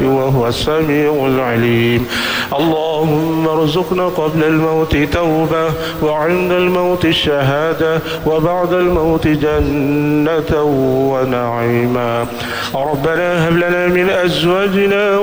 وهو السميع العليم. اللهم ارزقنا قبل الموت توبة، وعند الموت الشهادة، وبعد الموت جنة ونعيما. ربنا هب لنا من أزواجنا